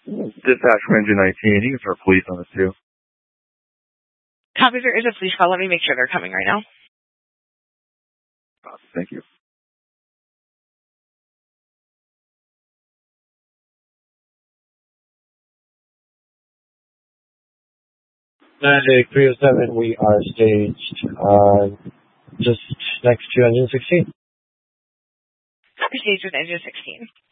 Dispatch for engine 19. You can start police on this too. Copy, there is a police call. Let me make sure they're coming right now. Thank you. Hey, 307, we are staged just next to engine 16. Copy, stage with engine 16.